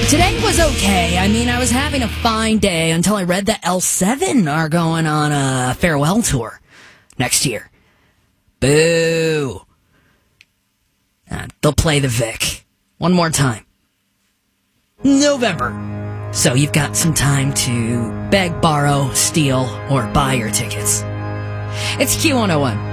Today was okay. I mean, I was having a fine day until I read that L7 are going on a farewell tour next year. Boo. They'll play the Vic one more time. November. So you've got some time to beg, borrow, steal, or buy your tickets. It's Q101.